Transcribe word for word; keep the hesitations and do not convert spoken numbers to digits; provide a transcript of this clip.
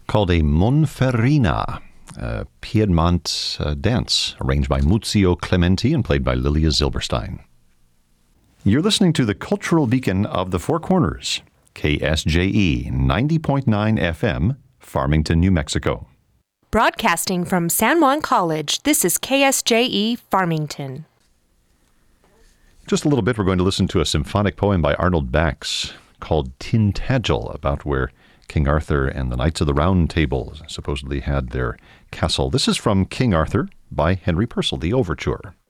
called a Monferrina, a Piedmont uh, dance, arranged by Muzio Clementi and played by Lilia Zilberstein. You're listening to the Cultural Beacon of the Four Corners, K S J E ninety point nine F M, Farmington, New Mexico. Broadcasting from San Juan College, this is K S J E Farmington. Just a little bit, we're going to listen to a symphonic poem by Arnold Bax called Tintagel, about where King Arthur and the Knights of the Round Table supposedly had their castle. This is from King Arthur by Henry Purcell, the overture.